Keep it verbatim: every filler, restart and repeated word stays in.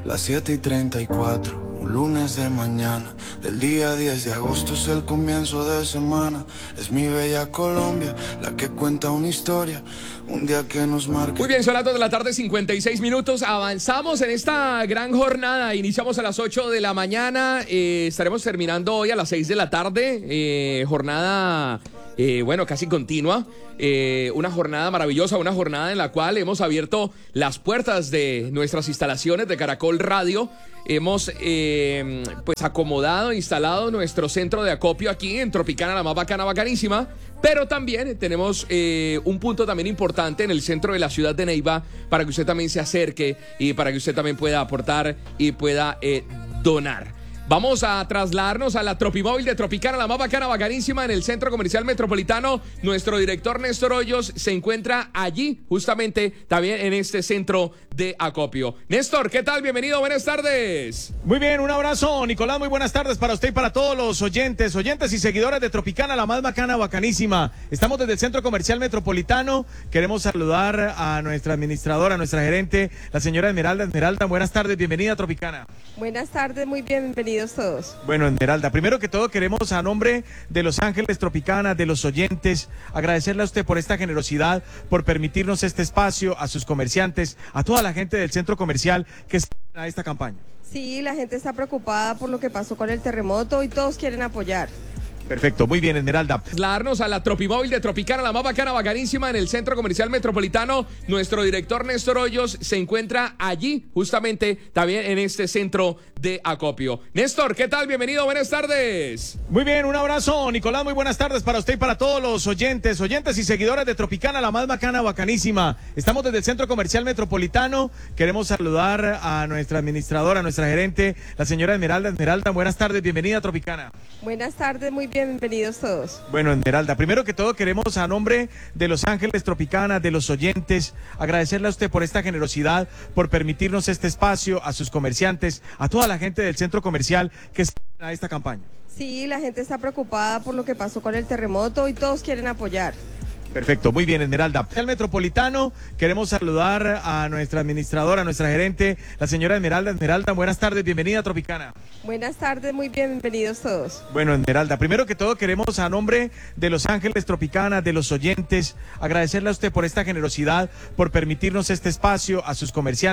Las siete y treinta y cuatro, un lunes de mañana, del día diez de agosto es el comienzo de semana. Es mi bella Colombia, la que cuenta una historia, un día que nos marca. Muy bien, son las dos de la tarde, cincuenta y seis minutos. Avanzamos en esta gran jornada. Iniciamos a las ocho de la mañana. Eh, estaremos terminando hoy a las seis de la tarde. Eh, jornada, eh, bueno, casi continua. Eh, una jornada maravillosa, una jornada en la cual hemos abierto las puertas de nuestras instalaciones de Caracol Radio. Hemos eh, pues acomodado, instalado nuestro centro de acopio aquí en Tropicana, la más bacana, bacanísima. Pero también tenemos eh, un punto también importante en el centro de la ciudad de Neiva para que usted también se acerque y para que usted también pueda aportar y pueda eh, donar. Vamos a trasladarnos a la Tropimóvil de Tropicana, la más bacana, bacanísima, en el Centro Comercial Metropolitano. Nuestro director Néstor Hoyos se encuentra allí, justamente, también en este centro de acopio. Néstor, ¿qué tal? Bienvenido, buenas tardes. Muy bien, un abrazo, Nicolás, muy buenas tardes para usted y para todos los oyentes, oyentes y seguidores de Tropicana, la más bacana, bacanísima. Estamos desde el Centro Comercial Metropolitano. Queremos saludar a nuestra administradora, a nuestra gerente, la señora Esmeralda. Esmeralda, buenas tardes, bienvenida a Tropicana. Buenas tardes, muy bienvenidos todos. Bueno, Esmeralda, primero que todo queremos a nombre de Los Ángeles Tropicana, de los oyentes, agradecerle a usted por esta generosidad, por permitirnos este espacio, a sus comerciantes, a toda la gente del centro comercial que está a esta campaña. Sí, la gente está preocupada por lo que pasó con el terremoto y todos quieren apoyar. Perfecto, muy bien, Esmeralda. Trasladarnos a la Tropimóvil de Tropicana, la más bacana, bacanísima, en el Centro Comercial Metropolitano. Nuestro director Néstor Hoyos se encuentra allí, justamente, también en este centro de acopio. Néstor, ¿qué tal? Bienvenido, buenas tardes. Muy bien, un abrazo, Nicolás, muy buenas tardes para usted y para todos los oyentes, oyentes y seguidores de Tropicana, la más bacana, bacanísima. Estamos desde el Centro Comercial Metropolitano. Queremos saludar a nuestra administradora, a nuestra gerente, la señora Esmeralda. Esmeralda, buenas tardes, bienvenida a Tropicana. Buenas tardes, muy bienvenidos todos. Bueno, Esmeralda, primero que todo queremos a nombre de Los Ángeles Tropicana, de los oyentes, agradecerle a usted por esta generosidad, por permitirnos este espacio, a sus comerciantes, a toda la gente del centro comercial que está a esta campaña. Sí, la gente está preocupada por lo que pasó con el terremoto y todos quieren apoyar. Perfecto, muy bien, Esmeralda. El Metropolitano, queremos saludar a nuestra administradora, a nuestra gerente, la señora Esmeralda. Esmeralda, buenas tardes, bienvenida a Tropicana. Buenas tardes, muy bienvenidos todos. Bueno, Esmeralda, primero que todo queremos a nombre de Los Ángeles Tropicana, de los oyentes, agradecerle a usted por esta generosidad, por permitirnos este espacio, a sus comerciantes.